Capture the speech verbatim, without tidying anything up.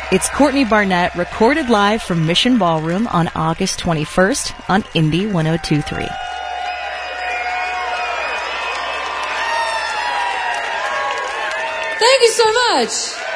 It's Courtney Barnett, recorded live from Mission Ballroom on August twenty-first on Indy one oh two point three. Thank you so much.